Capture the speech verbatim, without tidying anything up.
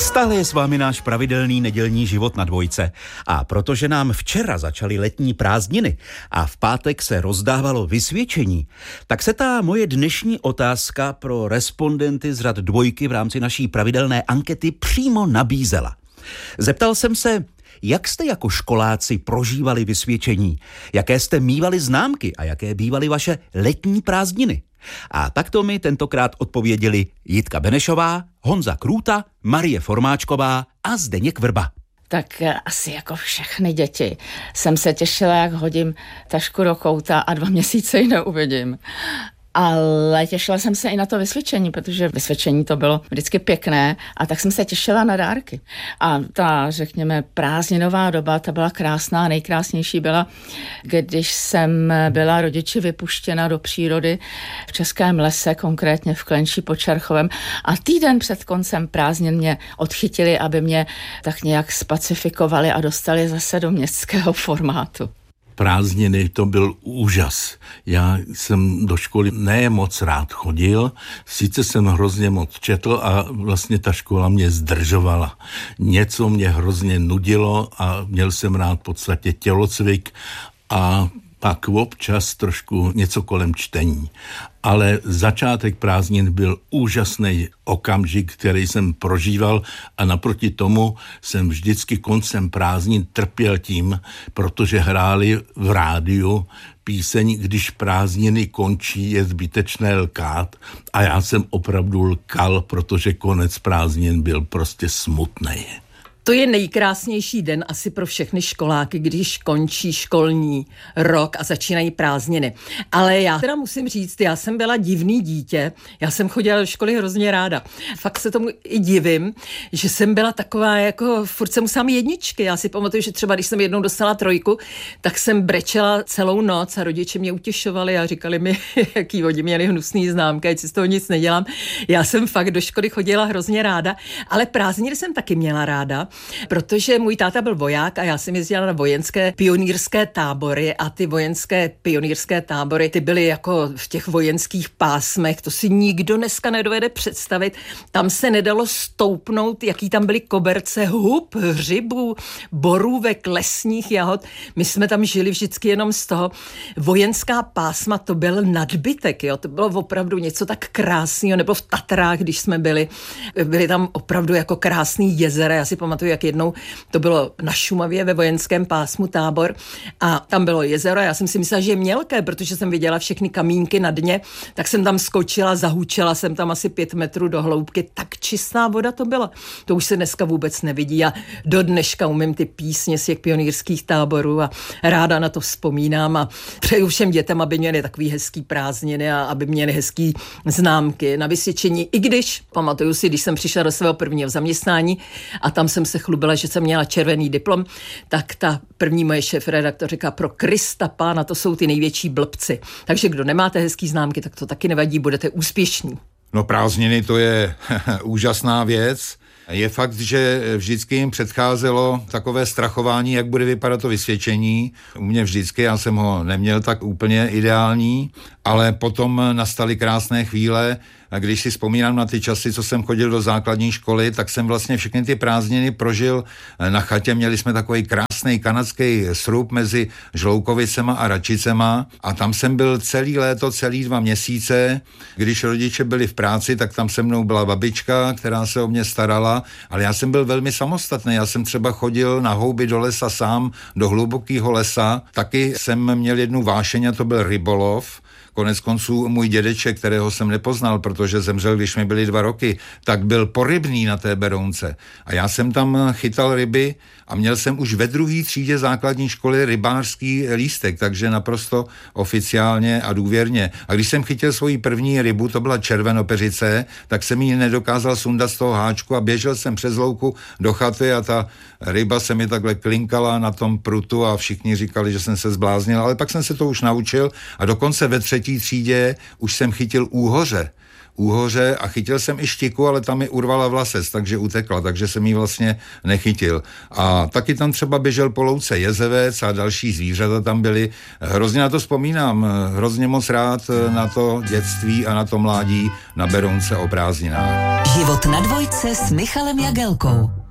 Stále je s vámi náš pravidelný nedělní život na dvojce. A protože nám včera začaly letní prázdniny a v pátek se rozdávalo vysvědčení, tak se ta moje dnešní otázka pro respondenty z řad dvojky v rámci naší pravidelné ankety přímo nabízela. Zeptal jsem se, jak jste jako školáci prožívali vysvědčení, jaké jste mívali známky a jaké bývaly vaše letní prázdniny. A takto mi tentokrát odpověděli Jitka Benešová, Honza Krůta, Marie Formáčková a Zdeněk Vrba. Tak asi jako všechny děti jsem se těšila, jak hodím tašku do kouta a dva měsíce ji neuvidím. Ale těšila jsem se i na to vysvědčení, protože vysvědčení to bylo vždycky pěkné a tak jsem se těšila na dárky. A ta, řekněme, prázdninová doba, ta byla krásná, nejkrásnější byla, když jsem byla rodiči vypuštěna do přírody v Českém lese, konkrétně v Klenší pod Čerchovem a týden před koncem prázdnin mě odchytili, aby mě tak nějak spacifikovali a dostali zase do městského formátu. Prázdniny to byl úžas. Já jsem do školy ne moc rád chodil, sice jsem hrozně moc četl a vlastně ta škola mě zdržovala. Něco mě hrozně nudilo a měl jsem rád v podstatě tělocvik a pak občas trošku něco kolem čtení. Ale začátek prázdnin byl úžasný okamžik, který jsem prožíval a naproti tomu jsem vždycky koncem prázdnin trpěl tím, protože hráli v rádiu píseň Když prázdniny končí, je zbytečné lkát a já jsem opravdu lkal, protože konec prázdnin byl prostě smutný. To je nejkrásnější den asi pro všechny školáky, když končí školní rok a začínají prázdniny. Ale já teda musím říct, já jsem byla divný dítě, já jsem chodila do školy hrozně ráda. Fakt se tomu i divím, že jsem byla taková jako, furt jsem musela mít jedničky. Já si pamatuju, že třeba když jsem jednou dostala trojku, tak jsem brečela celou noc a rodiče mě utěšovali a říkali mi, jaký oni měli hnusný známky, ať si z toho nic nedělám. Já jsem fakt do školy chodila hrozně ráda, ale prázdniny jsem taky měla ráda. Protože můj táta byl voják a já jsem jezdila na vojenské pionýrské tábory a ty vojenské pionýrské tábory, ty byly jako v těch vojenských pásmech, to si nikdo dneska nedovede představit. Tam se nedalo stoupnout, jaký tam byly koberce hub, hřibů, borůvek, lesních jahod. My jsme tam žili vždycky jenom z toho. Vojenská pásma, to byl nadbytek, jo? To bylo opravdu něco tak krásného, nebo v Tatrách, když jsme byli, byly tam opravdu jako krásný jezera. Já si pamatuju, jak jednou to bylo na Šumavě ve vojenském pásmu tábor a tam bylo jezero. Já jsem si myslela, že je mělké, protože jsem viděla všechny kamínky na dně, tak jsem tam skočila, zahučela jsem tam asi pět metrů do hloubky. Tak čistá voda to byla. To už se dneska vůbec nevidí a do dneška umím ty písně z těch pionýrských táborů a ráda na to vzpomínám a přeju všem dětem, aby měli takový hezký prázdniny a aby měli hezký známky na vysvědčení. I když, pamatuju si, když jsem přišla do svého prvního zaměstnání a tam jsem se chlubila, že jsem měla červený diplom, tak ta první moje šéfredaktor říká, pro Krista pána, to jsou ty největší blbci. Takže kdo nemáte hezký známky, tak to taky nevadí, budete úspěšní. No prázdniny to je úžasná věc. Je fakt, že vždycky jim předcházelo takové strachování, jak bude vypadat to vysvědčení. U mě vždycky, já jsem ho neměl tak úplně ideální, ale potom nastaly krásné chvíle. A když si vzpomínám na ty časy, co jsem chodil do základní školy, tak jsem vlastně všechny ty prázdniny prožil na chatě. Měli jsme takový krásný kanadský srub mezi Žloukovicema a Račicema a tam jsem byl celý léto, celý dva měsíce. Když rodiče byli v práci, tak tam se mnou byla babička, která se o mě starala, ale já jsem byl velmi samostatný. Já jsem třeba chodil na houby do lesa sám, do hlubokého lesa. Taky jsem měl jednu vášeň a to byl rybolov. Konec konců můj dědeček, kterého jsem nepoznal, protože zemřel, když mi byly dva roky, tak byl porybný na té Berounce. A já jsem tam chytal ryby a měl jsem už ve druhé třídě základní školy rybářský lístek, takže naprosto oficiálně a důvěrně. A když jsem chytil svoji první rybu, to byla červenopeřice, tak jsem ji nedokázal sundat z toho háčku a běžel jsem přes louku do chaty a ta ryba se mi takhle klinkala na tom prutu a všichni říkali, že jsem se zbláznil, ale pak jsem se to už naučil a dokonce ve třetí třídě už jsem chytil úhoře. úhoře a chytil jsem i štiku, ale tam mi urvala vlasec, takže utekla, takže jsem ji vlastně nechytil. A taky tam třeba běžel po louce jezevec a další zvířata tam byly. Hrozně na to vzpomínám, hrozně moc rád na to dětství a na to mládí na Berounce o prázdninách. Život na dvojce s Michalem Jagelkou.